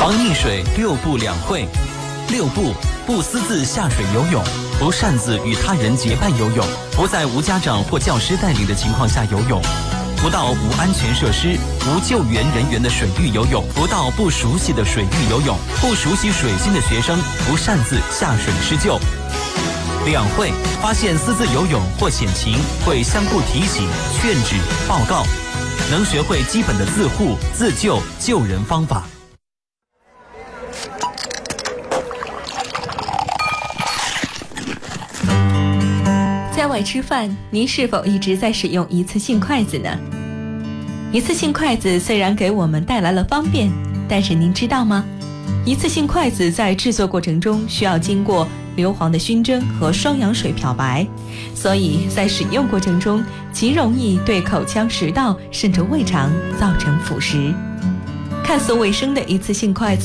防溺水6步2会。6步：不私自下水游泳，不擅自与他人结伴游泳，不在无家长或教师带领的情况下游泳，不到无安全设施、无救援人员的水域游泳，不到不熟悉的水域游泳，不熟悉水性的学生不擅自下水施救。2会：发现私自游泳或险情，会相互提醒、劝止、报告，能学会基本的自护、自救、救人方法。 在外吃饭，您是否一直在使用一次性筷子呢？一次性筷子虽然给我们带来了方便，但是您知道吗？一次性筷子在制作过程中需要经过硫磺的熏蒸和双氧水漂白，所以在使用过程中极容易对口腔、食道甚至胃肠造成腐蚀。看似卫生的一次性筷子